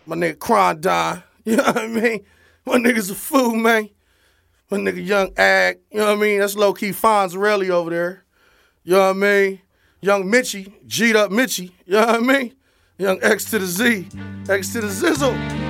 My nigga Crondon. You know what I mean? My nigga's a fool, man. My nigga Young Ag. You know what I mean? That's low-key Fonzarelli over there. You know what I mean? Young Mitchie. G'd up Mitchie. You know what I mean? Young X to the Z. X to the Zizzle.